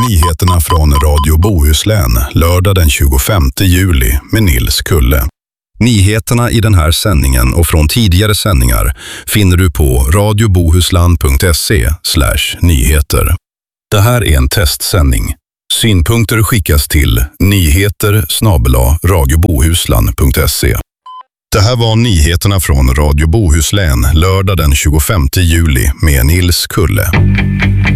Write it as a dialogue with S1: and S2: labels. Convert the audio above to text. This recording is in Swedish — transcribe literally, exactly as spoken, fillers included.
S1: nyheterna från Radio Bohuslän lördag den tjugofemte juli med Nils Kulle. Nyheterna i den här sändningen och från tidigare sändningar finner du på radiobohuslan punkt se slash nyheter. Det här är en testsändning. Synpunkter skickas till nyheter snabel-a radiobohuslan punkt se. Det här var nyheterna från Radio Bohuslän lördag den tjugofemte juli med Nils Kulle.